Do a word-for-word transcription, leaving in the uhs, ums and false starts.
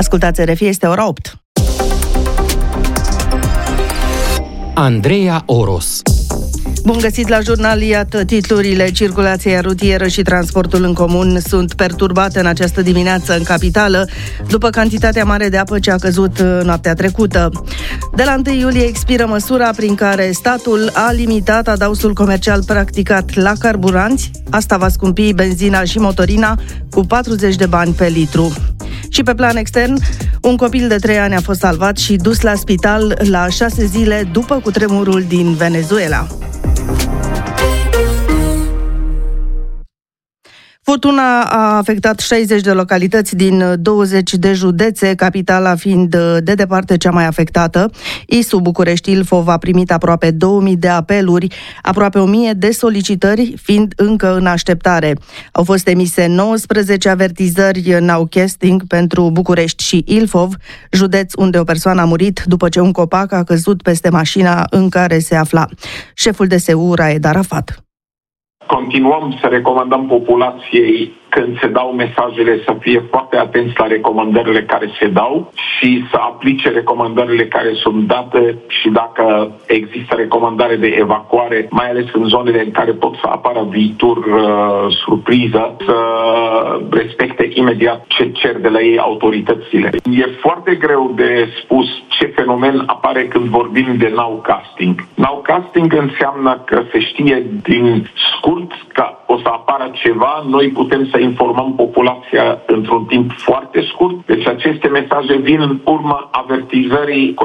Ascultați R F I, este ora opt. Andreea Oros. Bun găsit la jurnal, iată titlurile. Circulația rutieră și transportul în comun sunt perturbate în această dimineață în capitală, după cantitatea mare de apă ce a căzut noaptea trecută. De la întâi iulie expiră măsura prin care statul a limitat adausul comercial practicat la carburanți. Asta va scumpi benzina și motorina cu patruzeci de bani pe litru. Și pe plan extern, un copil de trei ani a fost salvat și dus la spital la șase zile după cutremurul din Venezuela. Furtuna a afectat șaizeci de localități din douăzeci de județe, capitala fiind de departe cea mai afectată. I S U București Ilfov a primit aproape două mii de apeluri, aproape o mie de solicitări fiind încă în așteptare. Au fost emise nouăsprezece avertizări nowcasting pentru București și Ilfov, județ unde o persoană a murit după ce un copac a căzut peste mașina în care se afla. Șeful D S U, Raed Arafat. Continuăm să recomandăm populației, când se dau mesajele, să fie foarte atenți la recomandările care se dau și să aplice recomandările care sunt date și dacă există recomandare de evacuare, mai ales în zonele în care pot să apară viitor uh, surpriză, să respecte imediat ce cer de la ei autoritățile. E foarte greu de spus ce fenomen apare când vorbim de nowcasting. Nowcasting înseamnă că se știe din scurt că o să apară ceva, noi putem să informăm populația într-un timp foarte scurt. Deci aceste mesaje vin în urma avertizării